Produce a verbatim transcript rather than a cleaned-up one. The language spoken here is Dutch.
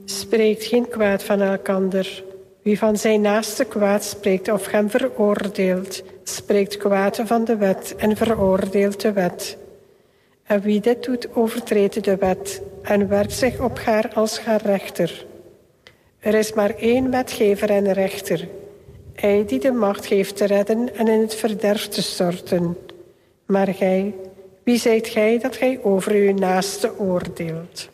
Spreekt geen kwaad van elkander. Wie van zijn naaste kwaad spreekt of hem veroordeelt, spreekt kwaad van de wet en veroordeelt de wet. En wie dit doet, overtreedt de wet en werkt zich op haar als haar rechter. Er is maar één wetgever en rechter, hij die de macht heeft te redden en in het verderf te storten. Maar gij, wie zijt gij dat gij over uw naaste oordeelt?